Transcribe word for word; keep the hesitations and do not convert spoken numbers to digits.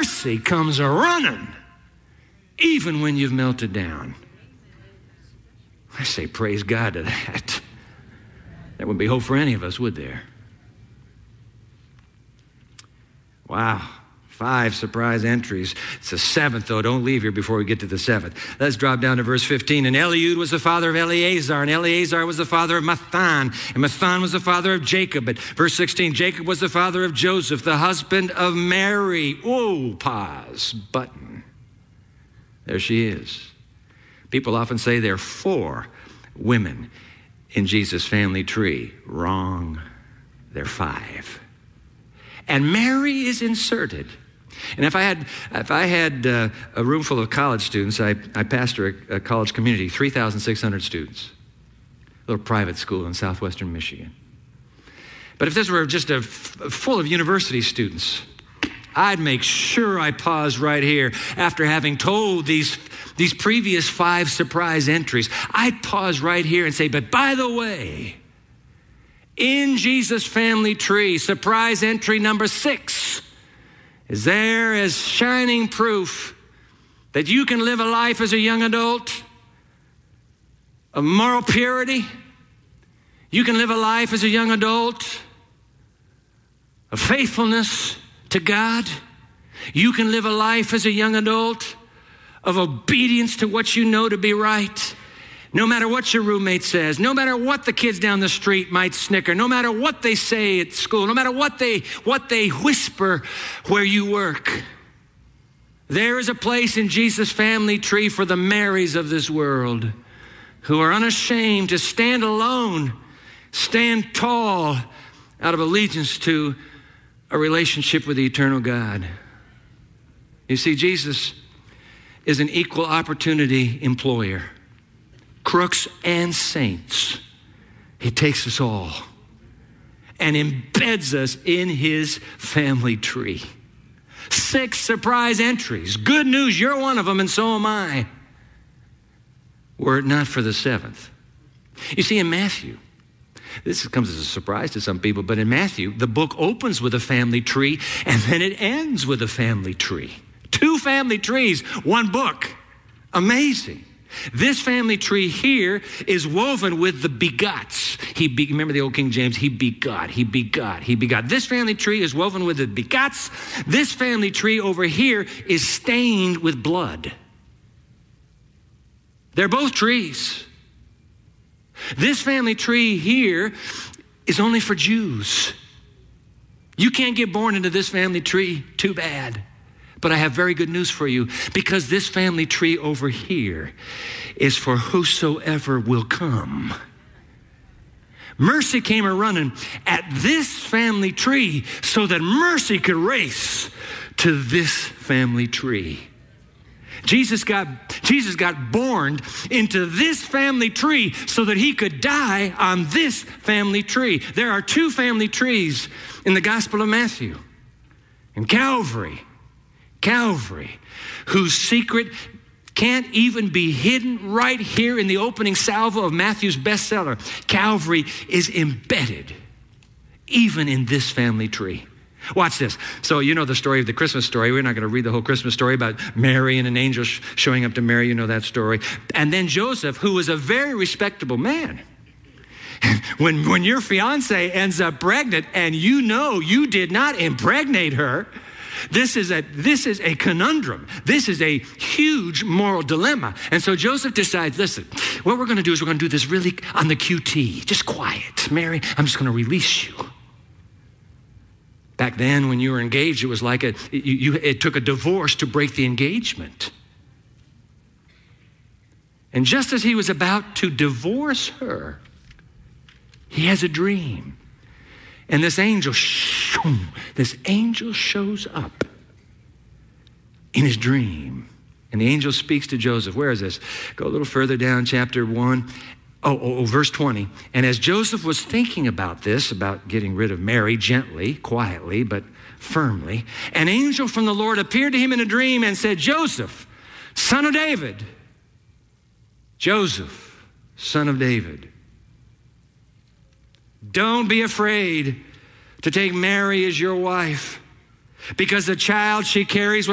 mercy comes a-running, even when you've melted down. I say praise God to that. There wouldn't be hope for any of us, would there? Wow. Five surprise entries. It's the seventh, though. Don't leave here before we get to the seventh. Let's drop down to verse fifteen. And Eliud was the father of Eleazar, and Eleazar was the father of Mathan, and Mathan was the father of Jacob. But verse sixteen, Jacob was the father of Joseph, the husband of Mary. Oh, pause, button. There she is. People often say there are four women in Jesus' family tree. Wrong. There are five. And Mary is inserted. And if I had if I had uh, a room full of college students, I, I pastor a, a college community, three thousand six hundred students, a little private school in southwestern Michigan. But if this were just a f- full of university students, I'd make sure I pause right here after having told these, these previous five surprise entries. I'd pause right here and say, but by the way, in Jesus' family tree, surprise entry number six is there as shining proof that you can live a life as a young adult of moral purity. You can live a life as a young adult of faithfulness to God. You can live a life as a young adult of obedience to what you know to be right. No matter what your roommate says, no matter what the kids down the street might snicker, no matter what they say at school, no matter what they what they whisper where you work, there is a place in Jesus' family tree for the Marys of this world who are unashamed to stand alone, stand tall out of allegiance to a relationship with the eternal God. You see, Jesus is an equal opportunity employer. Crooks and saints. He takes us all and embeds us in his family tree. Six surprise entries. Good news, you're one of them, and so am I. Were it not for the seventh. You see, in Matthew, this comes as a surprise to some people, but in Matthew, the book opens with a family tree, and then it ends with a family tree. Two family trees, one book. Amazing. This family tree here is woven with the begots. He be, remember the old King James? He begot, he begot, he begot. This family tree is woven with the begots. This family tree over here is stained with blood. They're both trees. This family tree here is only for Jews. You can't get born into this family tree, too bad. But I have very good news for you, because this family tree over here is for whosoever will come. Mercy came a-running at this family tree so that mercy could race to this family tree. Jesus got, Jesus got born into this family tree so that he could die on this family tree. There are two family trees in the Gospel of Matthew. And Calvary, Calvary, whose secret can't even be hidden right here in the opening salvo of Matthew's bestseller. Calvary is embedded even in this family tree. Watch this. So you know the story of the Christmas story. We're not going to read the whole Christmas story about Mary and an angel sh- showing up to Mary. You know that story. And then Joseph, who was a very respectable man. When, when your fiance ends up pregnant and you know you did not impregnate her, This is a this is a conundrum. This is a huge moral dilemma. And so Joseph decides, listen, what we're going to do is we're going to do this really on the Q T, just quiet. Mary, I'm just going to release you. Back then, when you were engaged, it was like a you, you it took a divorce to break the engagement. And just as he was about to divorce her, he has a dream. And this angel, shoom, this angel shows up in his dream. And the angel speaks to Joseph. Where is this? Go a little further down, chapter one. Oh, oh, oh, verse twenty. And as Joseph was thinking about this, about getting rid of Mary gently, quietly, but firmly, an angel from the Lord appeared to him in a dream and said, Joseph, son of David. Joseph, son of David. Don't be afraid to take Mary as your wife, because the child she carries